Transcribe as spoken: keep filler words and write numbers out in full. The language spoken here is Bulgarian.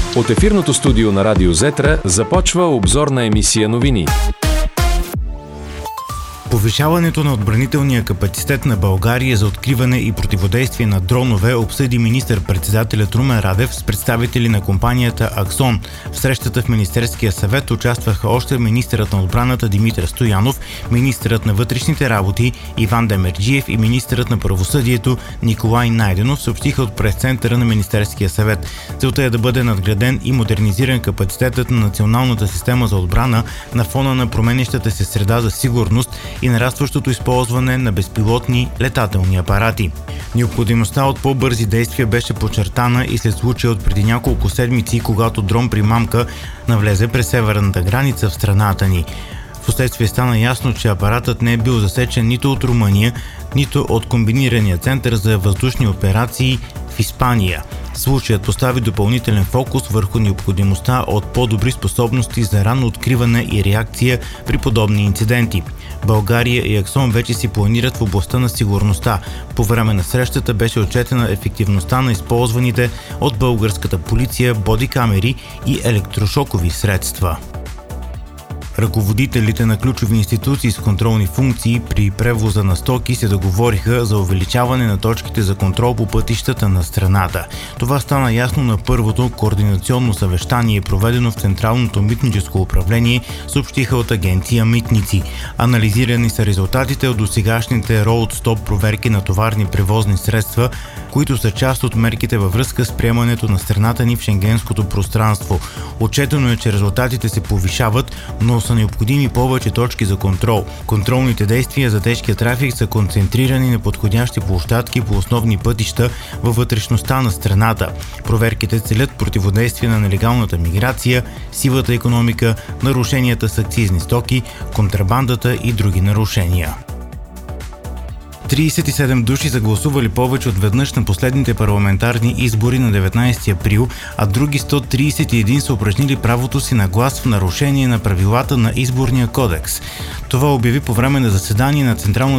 От ефирното студио на Радио Зетра започва обзорна емисия новини. Повишаването на отбранителния капацитет на България за откриване и противодействие на дронове обсъди министър-председателят Румен Радев с представители на компанията Аксон. В срещата в Министерския съвет участваха още министърът на отбраната Димитър Стоянов, министърът на вътрешните работи Иван Демерджиев и министърът на правосъдието Николай Найденов, съобщиха от пресцентъра на Министерския съвет. Целта е да бъде надграден и модернизиран капацитетът на националната система за отбрана на фона на променящата се среда за сигурност и нарастващото използване на безпилотни летателни апарати. Необходимостта от по-бързи действия беше подчертана и след случая от преди няколко седмици, когато дрон-примамка навлезе през северната граница в страната ни. Впоследствие стана ясно, че апаратът не е бил засечен нито от Румъния, нито от комбинирания център за въздушни операции в Испания. Случаят постави допълнителен фокус върху необходимостта от по-добри способности за ранно откриване и реакция при подобни инциденти. България и Аксон вече си планират в областта на сигурността. По време на срещата беше отчетена ефективността на използваните от българската полиция бодикамери и електрошокови средства. Ръководителите на ключови институции с контролни функции при превоза на стоки се договориха за увеличаване на точките за контрол по пътищата на страната. Това стана ясно на първото координационно съвещание, проведено в Централното митническо управление, съобщиха от агенция Митници. Анализирани са резултатите от досегашните роуд-стоп проверки на товарни превозни средства, които са част от мерките във връзка с приемането на страната ни в шенгенското пространство. Отчетено е, че резултатите се повишават, но са необходими повече точки за контрол. Контролните действия за тежкия трафик са концентрирани на подходящи площадки по основни пътища във вътрешността на страната. Проверките целят противодействие на нелегалната миграция, сивата икономика, нарушенията с акцизни стоки, контрабандата и други нарушения. тридесет и седем души са гласували повече от веднъж на последните парламентарни избори на деветнадесети април, а други сто тридесет и един са упражнили правото си на глас в нарушение на правилата на изборния кодекс. Това обяви по време на заседание на Централната